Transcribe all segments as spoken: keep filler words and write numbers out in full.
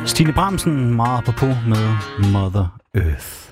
Stine Bramsen meget apropos med Mother Earth.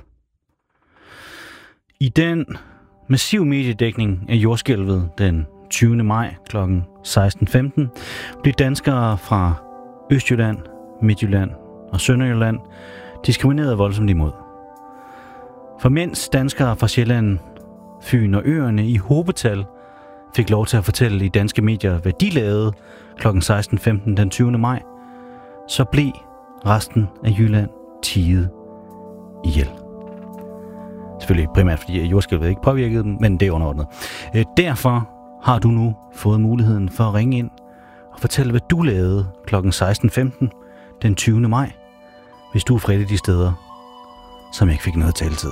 I den massiv mediedækning af jordskælvet den tyvende maj kl. seksten femten blev danskere fra Østjylland, Midtjylland og Sønderjylland diskrimineret voldsomt imod. For mens danskere fra Sjælland, Fyn og Øerne i hobetal fik lov til at fortælle i danske medier, hvad de lavede kl. seksten femten den tyvende maj, så blev resten af Jylland tiet ihjel. Selvfølgelig primært fordi jordskælvet ikke påvirkede dem, men det er underordnet. Derfor har du nu fået muligheden for at ringe ind og fortælle, hvad du lavede kl. seksten femten den tyvende maj, hvis du er fra et af de steder, som ikke fik noget taletid.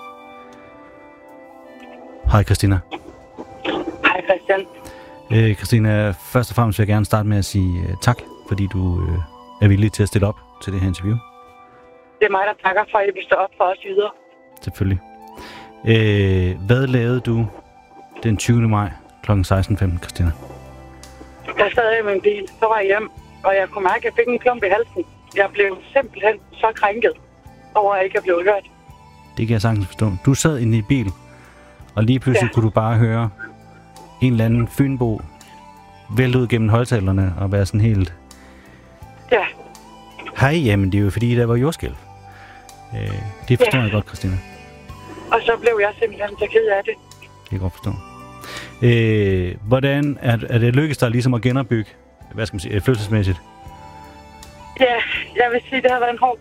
Hej Christina. Hej Christian. Øh, Christina, først og fremmest vil jeg gerne starte med at sige uh, tak, fordi du uh, er villig til at stille op til det her interview. Det er mig, der takker for, at I vil stå op for os videre. Selvfølgelig. Øh, hvad lavede du den tyvende maj kl. seksten femten, Christina? Jeg sad i min bil, så var jeg hjem, og jeg kunne mærke, at jeg fik en klump i halsen. Jeg blev simpelthen så krænket over, at jeg ikke er blevet hørt. Det kan jeg sagtens forstå. Du sad inde i bil, og lige pludselig ja. kunne du bare høre en eller anden fynbo vælte ud gennem højtalerne og være sådan helt... Ja. Hej, jamen det er jo fordi, der var jordskælv. Øh, det forstår ja. jeg godt, Christina. Og så blev jeg simpelthen så ked af det. Det kan jeg godt forstå. Øh, hvordan er, er det lykkedes dig ligesom at genopbygge, hvad skal man sige, følelsesmæssigt? Ja, jeg vil sige, det har været en hård